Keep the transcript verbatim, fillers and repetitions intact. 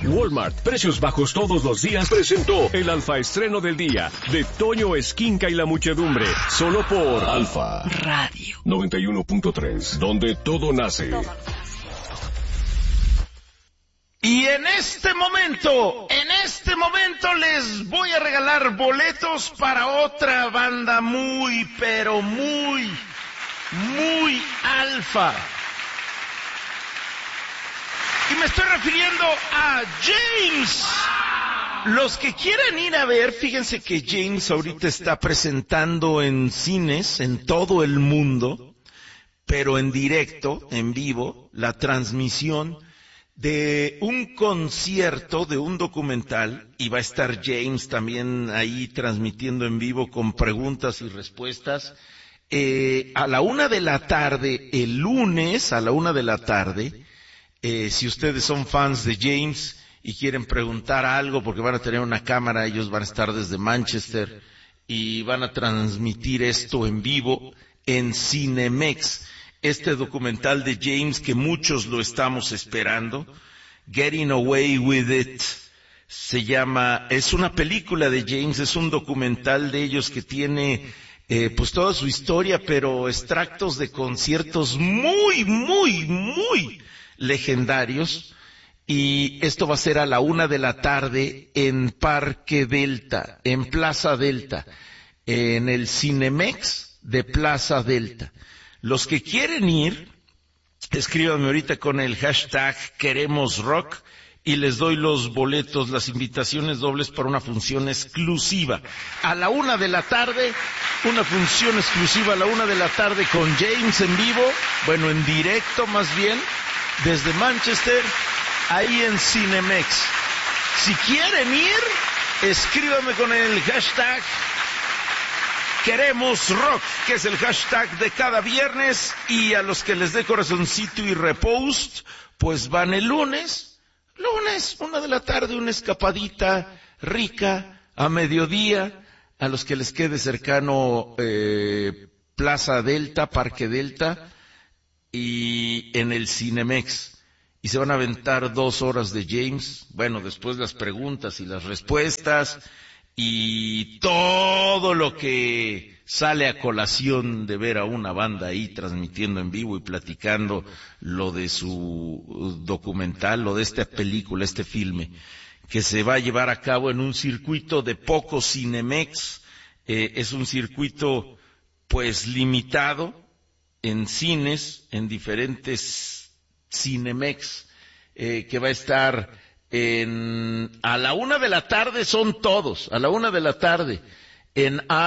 Walmart, precios bajos todos los días, presentó el Alfa estreno del día de Toño Esquinca y la muchedumbre, solo por Alfa Radio noventa y uno punto tres, donde todo nace. Y en este momento, en este momento les voy a regalar boletos para otra banda muy, pero muy, muy alfa. Y me estoy refiriendo a James. Los que quieran ir a ver, fíjense que James ahorita está presentando en cines en todo el mundo, pero en directo, en vivo, la transmisión de un concierto, de un documental, y va a estar James también ahí transmitiendo en vivo con preguntas y respuestas, eh, a la una de la tarde, el lunes, a la una de la tarde, eh, si ustedes son fans de James y quieren preguntar algo, porque van a tener una cámara, ellos van a estar desde Manchester, y van a transmitir esto en vivo en Cinemex. Este documental de James que muchos lo estamos esperando, Getting Away With It, se llama, es una película de James, es un documental de ellos que tiene eh, pues toda su historia, pero extractos de conciertos muy, muy, muy legendarios, y esto va a ser a la una de la tarde en Parque Delta, en Plaza Delta, en el Cinemex de Plaza Delta. Los que quieren ir, escríbanme ahorita con el hashtag Queremos Rock y les doy los boletos, las invitaciones dobles para una función exclusiva. A la una de la tarde, una función exclusiva a la una de la tarde con James en vivo, bueno, en directo más bien, desde Manchester, ahí en Cinemex. Si quieren ir, escríbanme con el hashtag Queremos Rock, que es el hashtag de cada viernes, y a los que les dé corazoncito y repost, pues van el lunes, lunes, una de la tarde, una escapadita rica, a mediodía, a los que les quede cercano eh, Plaza Delta, Parque Delta, y en el Cinemex. Y se van a aventar dos horas de James, bueno, después las preguntas y las respuestas, y todo lo que sale a colación de ver a una banda ahí transmitiendo en vivo y platicando lo de su documental, lo de esta película, este filme, que se va a llevar a cabo en un circuito de pocos Cinemex. Eh, es un circuito pues limitado en cines, en diferentes Cinemex, eh, que va a estar en, a la una de la tarde son todos, a la una de la tarde, en